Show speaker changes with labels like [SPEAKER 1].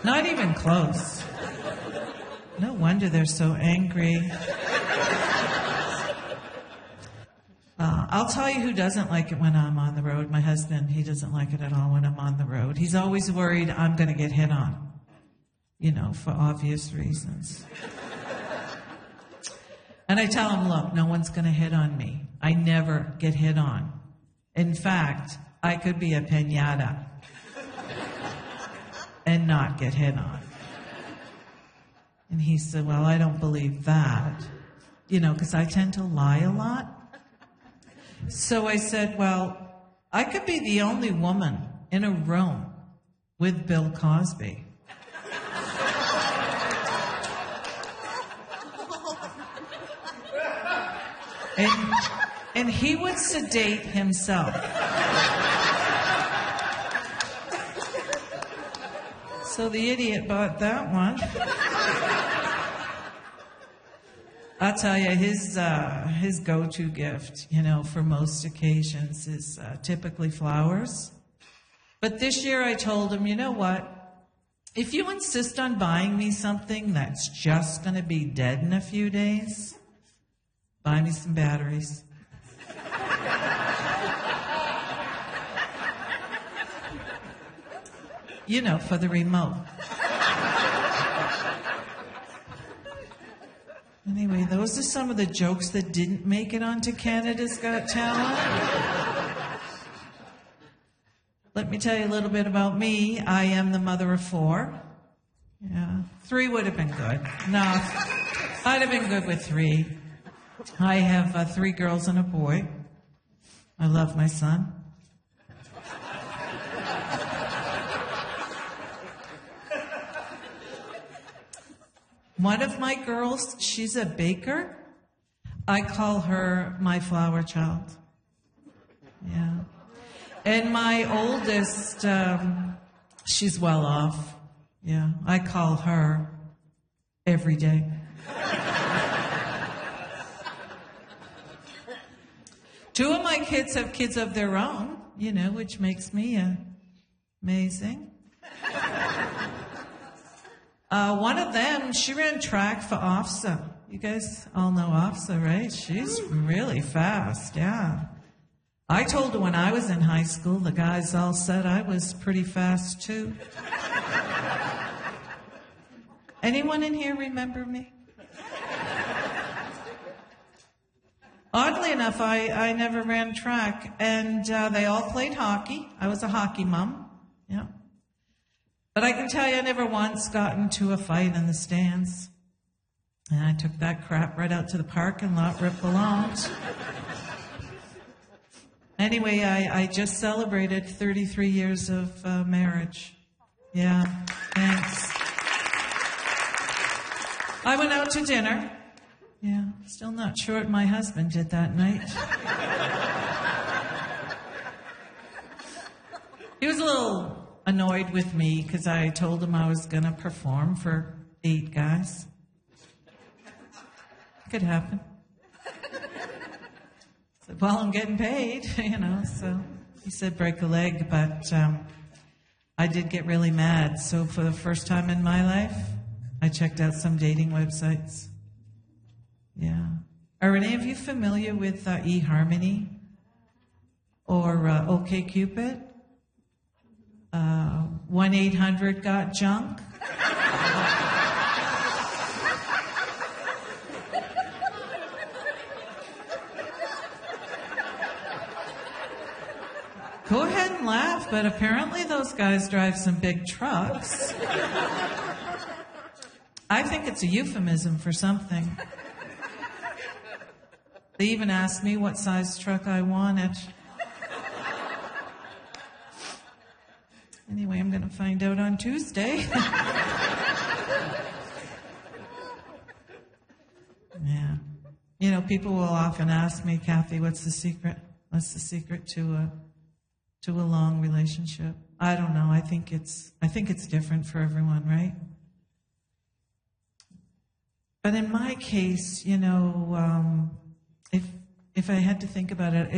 [SPEAKER 1] Not even close. No wonder they're so angry. I'll tell you who doesn't like it when I'm on the road. My husband, he doesn't like it at all when I'm on the road. He's always worried I'm going to get hit on, for obvious reasons. And I tell him, look, no one's going to hit on me. I never get hit on. In fact, I could be a piñata and not get hit on. And he said, well, I don't believe that, because I tend to lie a lot. So I said, well, I could be the only woman in a room with Bill Cosby. And he would sedate himself. So the idiot bought that one. I'll tell you, his go-to gift, for most occasions is typically flowers. But this year I told him, you know what? If you insist on buying me something that's just going to be dead in a few days, buy me some batteries. For the remote. Anyway, those are some of the jokes that didn't make it onto Canada's Got Talent. Let me tell you a little bit about me. I am the mother of 4. Yeah, 3 would have been good. No, I'd have been good with 3. I have 3 girls and a boy. I love my son. One of my girls, she's a baker. I call her my flower child. Yeah. And my oldest, she's well off. Yeah. I call her every day. Two of my kids have kids of their own, which makes me amazing. One of them, she ran track for OFSA. You guys all know OFSA, right? She's really fast, yeah. I told her when I was in high school, the guys all said I was pretty fast too. Anyone in here remember me? Oddly enough, I never ran track, and they all played hockey. I was a hockey mom, yeah. But I can tell you I never once got into a fight in the stands. And I took that crap right out to the parking lot where it belonged. Anyway, I just celebrated 33 years of marriage. Yeah, thanks. I went out to dinner. Yeah, still not sure what my husband did that night. He was a little annoyed with me because I told him I was going to perform for 8 guys. Could happen. Said, well, I'm getting paid, so he said break a leg, but I did get really mad. So for the first time in my life, I checked out some dating websites. Yeah. Are any of you familiar with eHarmony or OkCupid? 1-800-GOT-JUNK? Go ahead and laugh, but apparently those guys drive some big trucks. I think it's a euphemism for something. They even asked me what size truck I wanted. Anyway, I'm going to find out on Tuesday. Yeah. People will often ask me, Kathy, what's the secret? What's the secret to a long relationship? I don't know. I think it's different for everyone, right? But in my case, if I had to think about it,